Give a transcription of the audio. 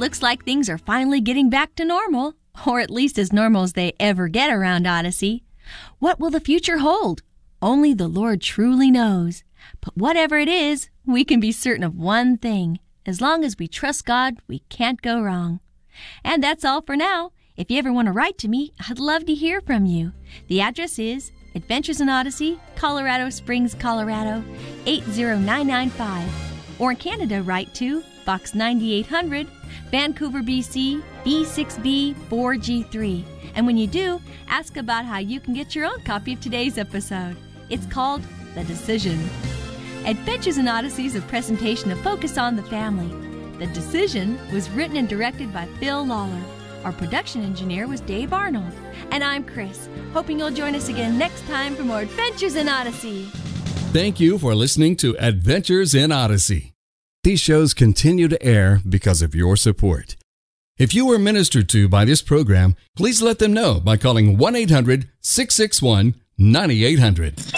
looks like things are finally getting back to normal, or at least as normal as they ever get around Odyssey. What will the future hold? Only the Lord truly knows. But whatever it is, we can be certain of one thing. As long as we trust God, we can't go wrong. And that's all for now. If you ever want to write to me, I'd love to hear from you. The address is Adventures in Odyssey, Colorado Springs, Colorado, 80995. Or in Canada, write to Box 9800, Vancouver, BC, B6B 4G3. And when you do, ask about how you can get your own copy of today's episode. It's called The Decision. Adventures in Odyssey is a presentation of Focus on the Family. The Decision was written and directed by Phil Lawler. Our production engineer was Dave Arnold. And I'm Chris, hoping you'll join us again next time for more Adventures in Odyssey. Thank you for listening to Adventures in Odyssey. These shows continue to air because of your support. If you were ministered to by this program, please let them know by calling 1-800-661-9800.